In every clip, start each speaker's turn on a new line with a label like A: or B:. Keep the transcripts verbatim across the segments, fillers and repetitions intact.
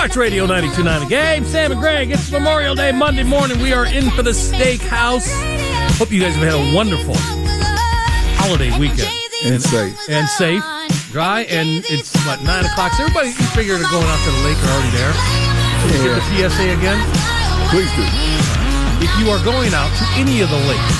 A: Sports Radio ninety-two point nine The Game. Sam and Greg, it's Memorial Day Monday morning. We are in for the steakhouse. Hope you guys have had a wonderful holiday weekend.
B: And safe.
A: And safe. Dry. And it's, what, nine o'clock. So everybody, you figure they're going out to the lake are already there. Can you get the P S A again?
B: Please do.
A: If you are going out to any of the lakes,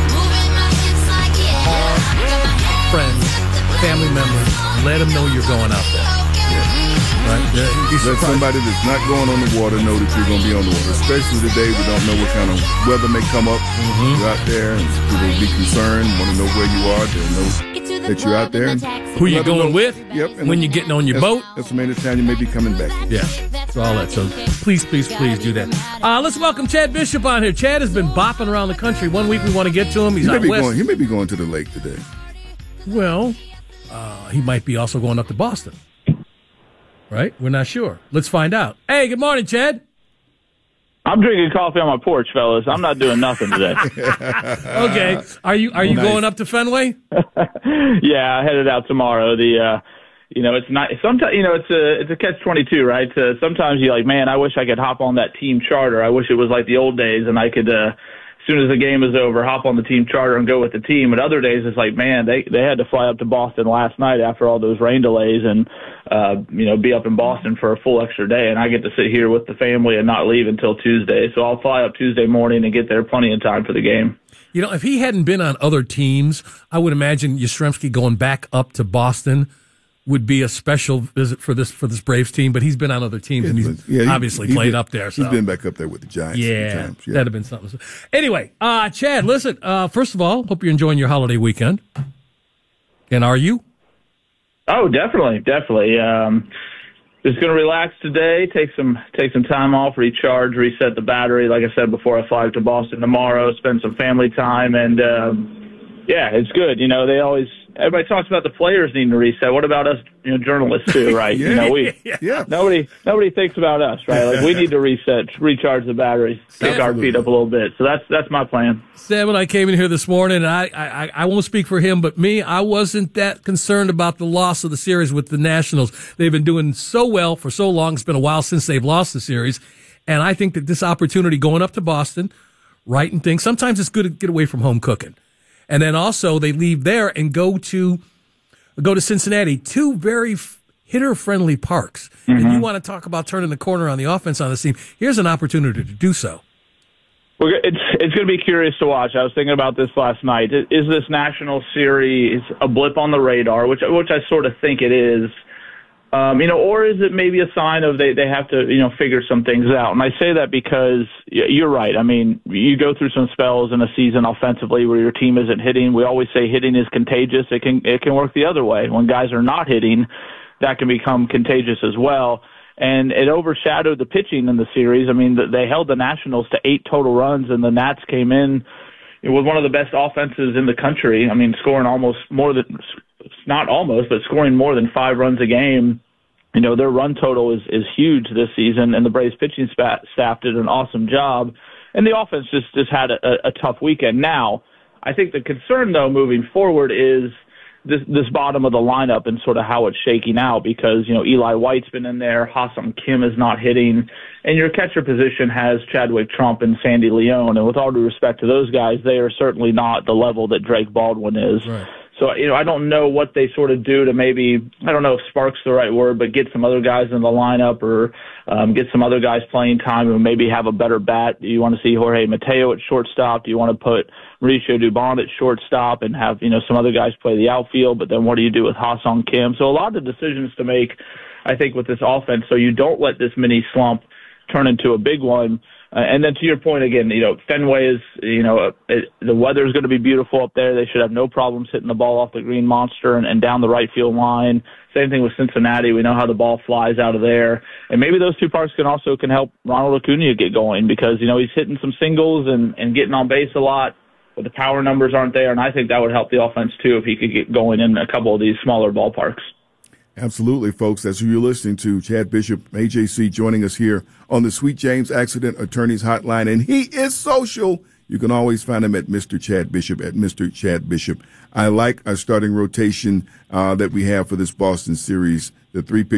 A: call friends, family members, let them know you're going out there. Right?
B: Let somebody that's not going on the water know that you're going to be on the water, especially today. We don't know what kind of weather may come up. Mm-hmm. You're out there, and people will be concerned, want to know where you are. They'll know that you're out there. And
A: who you're going know. with,
B: yep, and
A: when you're getting on your
B: that's,
A: boat.
B: That's the main time you may be coming back.
A: Yeah, so all that. So please, please, please do that. Uh, let's welcome Chad Bishop on here. Chad has been bopping around the country. One week we want to get to him. He's
B: he
A: out
B: may be
A: west.
B: Going, he may be going to the lake today.
A: Well, uh, he might be also going up to Boston. Right? We're not sure. Let's find out. Hey, good morning, Chad.
C: I'm drinking coffee on my porch, fellas. I'm not doing nothing today.
A: Okay. Are you are you
B: nice.
A: going up to Fenway?
C: Yeah, I headed out tomorrow. The uh you know, it's not sometimes you know, it's a it's a catch twenty-two, right? Uh, sometimes you're like, man, I wish I could hop on that team charter. I wish it was like the old days and I could uh as soon as the game is over, hop on the team charter and go with the team. But other days, it's like, man, they they had to fly up to Boston last night after all those rain delays and, uh, you know, be up in Boston for a full extra day. And I get to sit here with the family and not leave until Tuesday. So I'll fly up Tuesday morning and get there plenty of time for the game.
A: You know, if he hadn't been on other teams, I would imagine Yastrzemski going back up to Boston would be a special visit for this for this Braves team, but he's been on other teams, yeah, and he's yeah, he, obviously
B: he
A: played
B: been,
A: up there. So.
B: He's been back up there with the Giants.
A: Yeah,
B: times. yeah.
A: that'd have been something. Anyway, uh, Chad, listen, uh, first of all, hope you're enjoying your holiday weekend. And are you?
C: Oh, definitely, definitely. Um, just going to relax today, take some take some time off, recharge, reset the battery. Like I said before, I fly to Boston tomorrow, spend some family time, and um, yeah, it's good. You know, they always everybody talks about the players needing to reset. What about us, you know, journalists too, right?
B: yeah,
C: you know, we
B: yeah.
C: nobody nobody thinks about us, right? Like we need to reset, recharge the batteries, pick our feet up a little bit. So that's that's my plan.
A: Sam and I came in here this morning, and I, I I won't speak for him, but me, I wasn't that concerned about the loss of the series with the Nationals. They've been doing so well for so long. It's been a while since they've lost the series, and I think that this opportunity going up to Boston, righting things, sometimes it's good to get away from home cooking. And then also they leave there and go to go to Cincinnati, two very hitter-friendly parks. Mm-hmm. And you want to talk about turning the corner on the offense on this team. Here's an opportunity to do so.
C: Well, it's it's going to be curious to watch. I was thinking about this last night. Is this National Series a blip on the radar, which which I sort of think it is? Um, you know, or is it maybe a sign of they, they have to, you know, figure some things out? And I say that because you're right. I mean, you go through some spells in a season offensively where your team isn't hitting. We always say hitting is contagious. It can, it can work the other way. When guys are not hitting, that can become contagious as well. And it overshadowed the pitching in the series. I mean, they held the Nationals to eight total runs, and the Nats came in with one of the best offenses in the country. I mean, scoring almost more than, not almost, but scoring more than five runs a game. You know, their run total is, is huge this season, and the Braves pitching staff did an awesome job. And the offense just, just had a, a tough weekend. Now, I think the concern, though, moving forward is this, this bottom of the lineup and sort of how it's shaking out because, you know, Eli White's been in there, Ha-Seong Kim is not hitting, and your catcher position has Chadwick Trump and Sandy Leone. And with all due respect to those guys, they are certainly not the level that Drake Baldwin is.
A: Right.
C: So, you know, I don't know what they sort of do to maybe, I don't know if spark's the right word, but get some other guys in the lineup or um, get some other guys playing time and maybe have a better bat. Do you want to see Jorge Mateo at shortstop? Do you want to put Mauricio Dubon at shortstop and have, you know, some other guys play the outfield? But then what do you do with Ha-Seong Kim? So a lot of decisions to make, I think, with this offense so you don't let this mini slump turn into a big one. Uh, and then to your point again, you know, Fenway is, you know, it, the weather is going to be beautiful up there. They should have no problems hitting the ball off the green monster and, and down the right field line. Same thing with Cincinnati. We know how the ball flies out of there. And maybe those two parks can also can help Ronald Acuna get going because, you know, he's hitting some singles and, and getting on base a lot, but the power numbers aren't there. And I think that would help the offense too if he could get going in a couple of these smaller ballparks.
B: Absolutely, folks. That's who you're listening to. Chad Bishop, A J C, joining us here on the Sweet James Accident Attorneys Hotline. And he is social. You can always find him at Mister Chad Bishop, at Mister Chad Bishop. I like our starting rotation uh, that we have for this Boston series. The three